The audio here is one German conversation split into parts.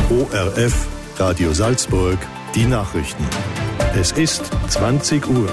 ORF Radio Salzburg, die Nachrichten. Es ist 20 Uhr.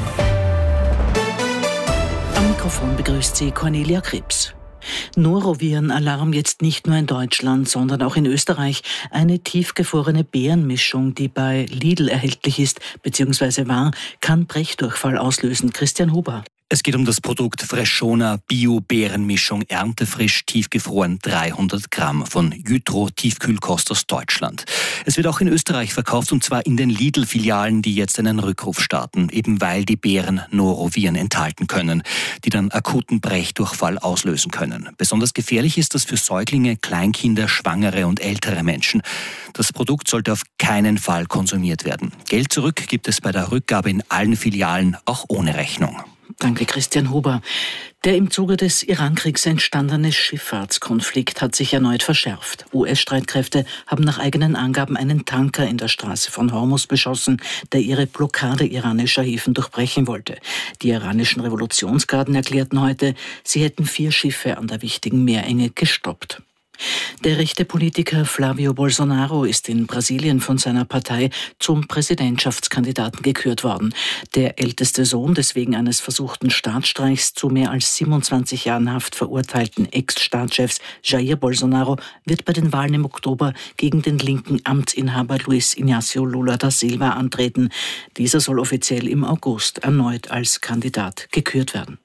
Am Mikrofon begrüßt Sie Cornelia Krebs. Noroviren-Alarm jetzt nicht nur in Deutschland, sondern auch in Österreich. Eine tiefgefrorene Beerenmischung, die bei Lidl erhältlich ist bzw. war, kann Brechdurchfall auslösen. Christian Huber. Es geht um das Produkt Freshona Bio-Beerenmischung, erntefrisch, tiefgefroren, 300 Gramm von Jytro Tiefkühlkost aus Deutschland. Es wird auch in Österreich verkauft, und zwar in den Lidl-Filialen, die jetzt einen Rückruf starten, eben weil die Beeren Noroviren enthalten können, die dann akuten Brechdurchfall auslösen können. Besonders gefährlich ist das für Säuglinge, Kleinkinder, Schwangere und ältere Menschen. Das Produkt sollte auf keinen Fall konsumiert werden. Geld zurück gibt es bei der Rückgabe in allen Filialen, auch ohne Rechnung. Danke, Christian Huber. Der im Zuge des Irankriegs entstandene Schifffahrtskonflikt hat sich erneut verschärft. US-Streitkräfte haben nach eigenen Angaben einen Tanker in der Straße von Hormuz beschossen, der ihre Blockade iranischer Häfen durchbrechen wollte. Die iranischen Revolutionsgarden erklärten heute, sie hätten 4 Schiffe an der wichtigen Meerenge gestoppt. Der rechte Politiker Flavio Bolsonaro ist in Brasilien von seiner Partei zum Präsidentschaftskandidaten gekürt worden. Der älteste Sohn des wegen eines versuchten Staatsstreichs zu mehr als 27 Jahren Haft verurteilten Ex-Staatschefs Jair Bolsonaro wird bei den Wahlen im Oktober gegen den linken Amtsinhaber Luiz Inácio Lula da Silva antreten. Dieser soll offiziell im August erneut als Kandidat gekürt werden.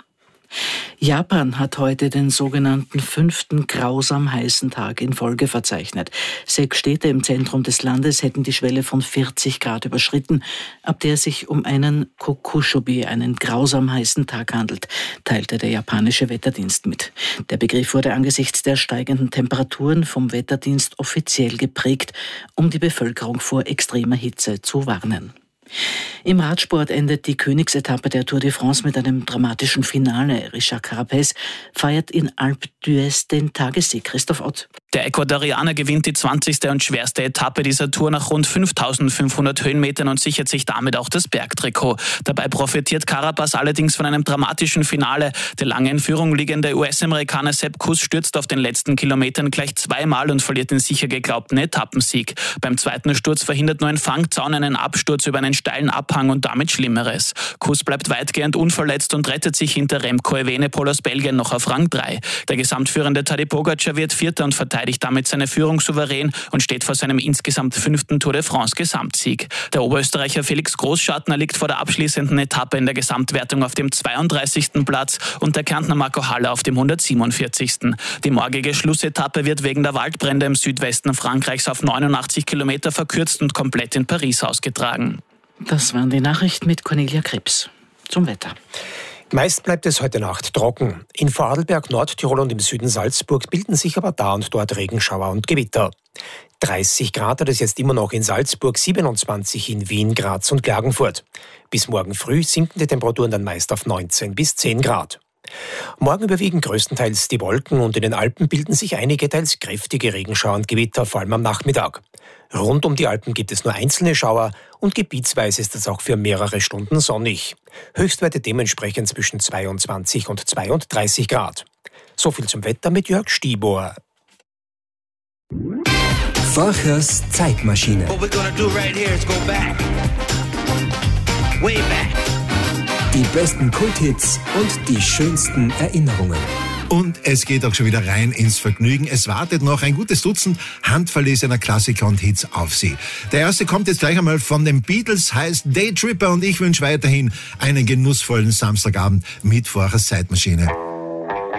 Japan hat heute den sogenannten 5. grausam heißen Tag in Folge verzeichnet. 6 Städte im Zentrum des Landes hätten die Schwelle von 40 Grad überschritten, ab der es sich um einen Kokushobi, einen grausam heißen Tag handelt, teilte der japanische Wetterdienst mit. Der Begriff wurde angesichts der steigenden Temperaturen vom Wetterdienst offiziell geprägt, um die Bevölkerung vor extremer Hitze zu warnen. Im Radsport endet die Königsetappe der Tour de France mit einem dramatischen Finale. Richard Carapaz feiert in Alpe d'Huez den Tagessieg. Christoph Ott. Der Ecuadorianer gewinnt die 20. und schwerste Etappe dieser Tour nach rund 5.500 Höhenmetern und sichert sich damit auch das Bergtrikot. Dabei profitiert Carapaz allerdings von einem dramatischen Finale. Der lange in Führung liegende US-Amerikaner Sepp Kuss stürzt auf den letzten Kilometern gleich 2-mal und verliert den sicher geglaubten Etappensieg. Beim zweiten Sturz verhindert nur ein Fangzaun einen Absturz über einen steilen Abhang und damit Schlimmeres. Kuss bleibt weitgehend unverletzt und rettet sich hinter Remco Evenepoel aus Belgien noch auf Rang 3. Der gesamtführende Tadej Pogačar wird Vierter und verteidigt damit seine Führung souverän und steht vor seinem insgesamt 5. Tour de France Gesamtsieg. Der Oberösterreicher Felix Großschartner liegt vor der abschließenden Etappe in der Gesamtwertung auf dem 32. Platz und der Kärntner Marco Haller auf dem 147. Die morgige Schlussetappe wird wegen der Waldbrände im Südwesten Frankreichs auf 89 Kilometer verkürzt und komplett in Paris ausgetragen. Das waren die Nachrichten mit Cornelia Krebs. Zum Wetter. Meist bleibt es heute Nacht trocken. In Vorarlberg, Nordtirol und im Süden Salzburg bilden sich aber da und dort Regenschauer und Gewitter. 30 Grad hat es jetzt immer noch in Salzburg, 27 in Wien, Graz und Klagenfurt. Bis morgen früh sinken die Temperaturen dann meist auf 19 bis 10 Grad. Morgen überwiegen größtenteils die Wolken und in den Alpen bilden sich einige teils kräftige Regenschauer und Gewitter, vor allem am Nachmittag. Rund um die Alpen gibt es nur einzelne Schauer und gebietsweise ist es auch für mehrere Stunden sonnig. Höchstwerte dementsprechend zwischen 22 und 32 Grad. So viel zum Wetter mit Jörg Stibor. Forchers Zeitmaschine. Die besten Kulthits und die schönsten Erinnerungen. Und es geht auch schon wieder rein ins Vergnügen. Es wartet noch ein gutes Dutzend handverlesener Klassiker und Hits auf Sie. Der erste kommt jetzt gleich einmal von den Beatles, heißt Daytripper, und ich wünsche weiterhin einen genussvollen Samstagabend mit Forchers Zeitmaschine.